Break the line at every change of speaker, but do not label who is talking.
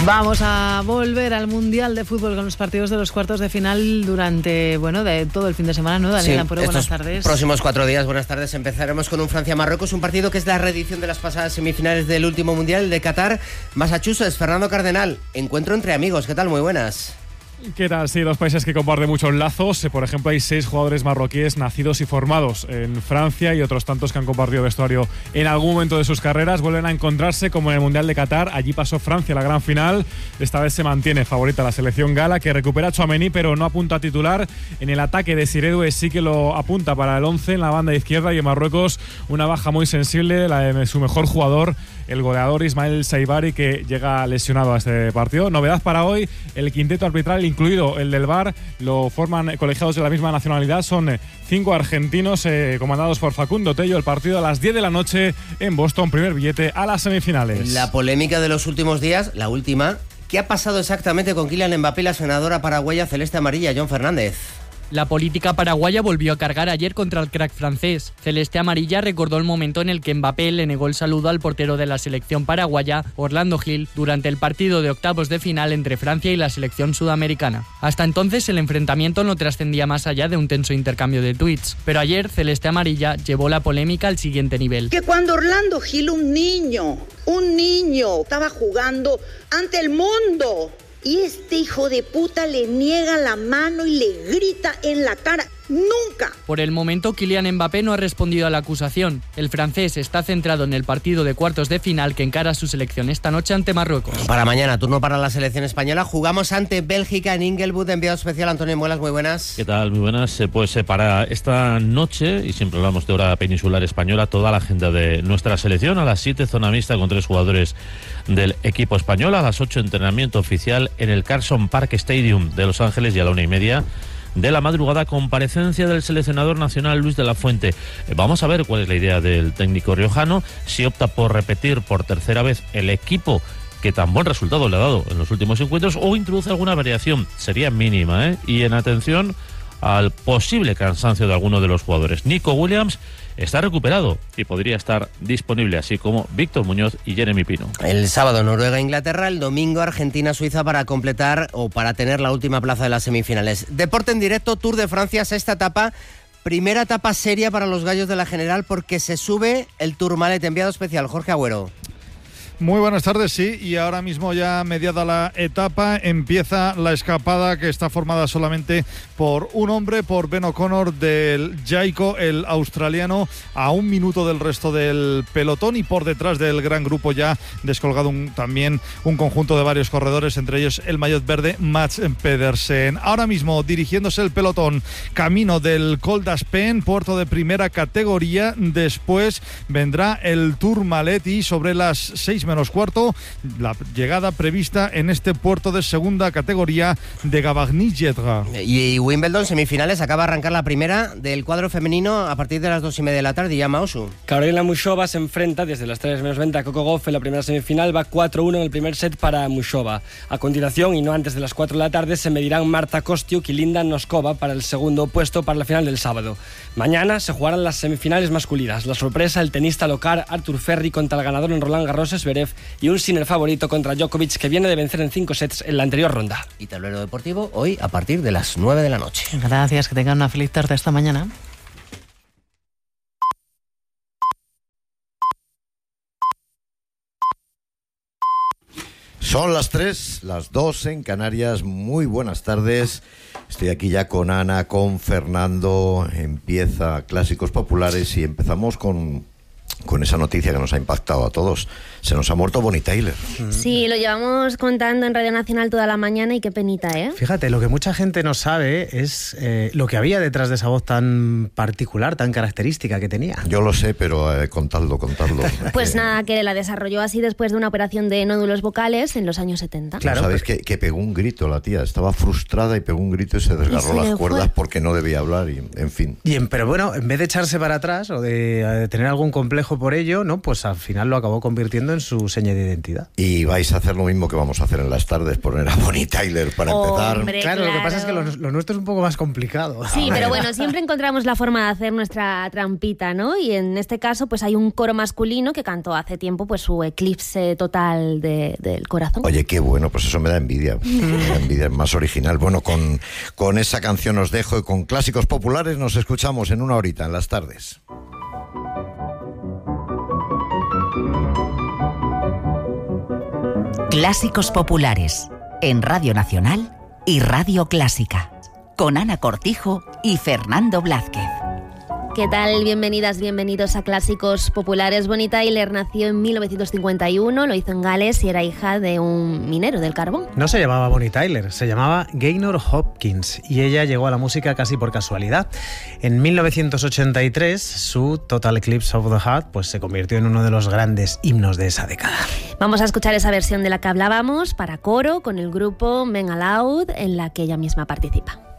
Vamos a volver al Mundial de Fútbol con los partidos de los cuartos de final durante, de todo el fin de semana, ¿no? Daniel Ampuero, buenas tardes.
Próximos 4 días, buenas tardes. Empezaremos con un Francia-Marruecos, un partido que es la reedición de las pasadas semifinales del último Mundial, el de Qatar. Massachusetts, Fernando Cardenal, encuentro entre amigos. ¿Qué tal? Muy buenas.
¿Qué tal? Sí, dos países que comparten muchos lazos. Por ejemplo, hay 6 jugadores marroquíes nacidos y formados en Francia y otros tantos que han compartido vestuario en algún momento de sus carreras. Vuelven a encontrarse como en el Mundial de Qatar. Allí pasó Francia la gran final. Esta vez se mantiene favorita la selección gala, que recupera a Tchouaméni, pero no apunta a titular. En el ataque de Siredue sí que lo apunta para el 11 en la banda izquierda, y en Marruecos una baja muy sensible, la de su mejor jugador, el goleador Ismael Saibari, que llega lesionado a este partido. Novedad para hoy, el quinteto arbitral, incluido el del VAR, lo forman colegiados de la misma nacionalidad. Son 5 argentinos comandados por Facundo Tello. El partido a las 10 de la noche en Boston, primer billete a las semifinales.
La polémica de los últimos días, la última. ¿Qué ha pasado exactamente con Kylian Mbappé y la senadora paraguaya celeste amarilla, John Fernández?
La política paraguaya volvió a cargar ayer contra el crack francés. Celeste Amarilla recordó el momento en el que Mbappé le negó el saludo al portero de la selección paraguaya, Orlando Gil, durante el partido de octavos de final entre Francia y la selección sudamericana. Hasta entonces el enfrentamiento no trascendía más allá de un tenso intercambio de tuits, pero ayer Celeste Amarilla llevó la polémica al siguiente nivel.
Que cuando Orlando Gil, un niño, estaba jugando ante el mundo, y este hijo de puta le niega la mano y le grita en la cara. ¡Nunca!
Por el momento, Kylian Mbappé no ha respondido a la acusación. El francés está centrado en el partido de cuartos de final que encara su selección esta noche ante Marruecos.
Para mañana, turno para la selección española. Jugamos ante Bélgica en Inglewood. Enviado especial Antonio Muelas, muy buenas.
¿Qué tal? Muy buenas. Pues para esta noche, y siempre hablamos de hora peninsular española, toda la agenda de nuestra selección. A las 7, zona mixta con 3 jugadores del equipo español. A las 8, entrenamiento oficial en el Carson Park Stadium de Los Ángeles, y a la 1:30 de la madrugada, comparecencia del seleccionador nacional Luis de la Fuente. Vamos a ver cuál es la idea del técnico riojano, si opta por repetir por tercera vez el equipo que tan buen resultado le ha dado en los últimos encuentros, o introduce alguna variación. Sería mínima, y en atención al posible cansancio de alguno de los jugadores. Nico Williams está recuperado y podría estar disponible, así como Víctor Muñoz y Jeremy Pino.
El sábado Noruega-Inglaterra, el domingo Argentina-Suiza para completar o para tener la última plaza de las semifinales. Deporte en directo, Tour de Francia, sexta etapa. Primera etapa seria para los gallos de la General, porque se sube el Tourmalet. Enviado especial, Jorge Agüero.
Muy buenas tardes, sí, y ahora mismo ya mediada la etapa empieza la escapada, que está formada solamente por un hombre, por Ben O'Connor del Jayco, el australiano, a 1 minuto del resto del pelotón, y por detrás del gran grupo ya descolgado también un conjunto de varios corredores, entre ellos el maillot verde Mats Pedersen. Ahora mismo dirigiéndose el pelotón camino del Col d'Aspen, puerto de primera categoría. Después vendrá el Tourmalet, y sobre las 6 menos cuarto, la llegada prevista en este puerto de segunda categoría de Gavagny-Jedra.
Y Wimbledon, semifinales, acaba de arrancar la primera del cuadro femenino a partir de las 2:30 de la tarde. Ya Mausu.
Karolina Muchova se enfrenta desde las 3 menos 20 a Coco Gauff en la primera semifinal. Va 4-1 en el primer set para Muchova. A continuación, y no antes de las 4 de la tarde, se medirán Marta Kostyuk y Linda Noskova para el segundo puesto para la final del sábado. Mañana se jugarán las semifinales masculinas. La sorpresa, el tenista local Arthur Ferry contra el ganador en Roland Garros, Zverev, y un Sinner favorito contra Djokovic, que viene de vencer en 5 sets en la anterior ronda.
Y Tablero Deportivo hoy a partir de las 9 de la noche.
Gracias, que tengan una feliz tarde esta mañana.
Son las 3, las 2 en Canarias. Muy buenas tardes. Estoy aquí ya con Ana, con Fernando. Empieza Clásicos Populares y empezamos con esa noticia que nos ha impactado a todos. Se nos ha muerto Bonnie Tyler.
Sí, lo llevamos contando en Radio Nacional toda la mañana, y qué penita, ¿eh?
Fíjate, lo que mucha gente no sabe es lo que había detrás de esa voz tan particular, tan característica que tenía.
Yo lo sé, pero contadlo.
Pues nada, que la desarrolló así después de una operación de nódulos vocales en los años 70.
Claro, ¿sabéis que pegó un grito la tía? Estaba frustrada y pegó un grito y se desgarró las cuerdas porque no debía hablar, y en fin.
Pero bueno, en vez de echarse para atrás o de tener algún complejo, fijo por ello, ¿no? Pues al final lo acabó convirtiendo en su seña de identidad.
Y vais a hacer lo mismo que vamos a hacer en las tardes, poner a Bonnie Tyler para empezar.
Hombre,
claro, lo que pasa es que lo nuestro es un poco más complicado.
Sí, pero bueno, siempre encontramos la forma de hacer nuestra trampita, ¿no? Y en este caso, pues hay un coro masculino que cantó hace tiempo pues su Eclipse Total del Corazón.
Oye, qué bueno, pues eso me da envidia. Me da envidia, es más original. Bueno, con esa canción os dejo y con clásicos populares nos escuchamos en una horita en las tardes.
Clásicos populares en Radio Nacional y Radio Clásica, con Ana Cortijo y Fernando Blázquez.
¿Qué tal? Bienvenidas, bienvenidos a Clásicos Populares. Bonnie Tyler nació en 1951, lo hizo en Gales y era hija de un minero del carbón.
No se llamaba Bonnie Tyler, se llamaba Gaynor Hopkins y ella llegó a la música casi por casualidad. En 1983, su Total Eclipse of the Heart pues se convirtió en uno de los grandes himnos de esa década.
Vamos a escuchar esa versión de la que hablábamos para coro con el grupo Men Aloud, en la que ella misma participa.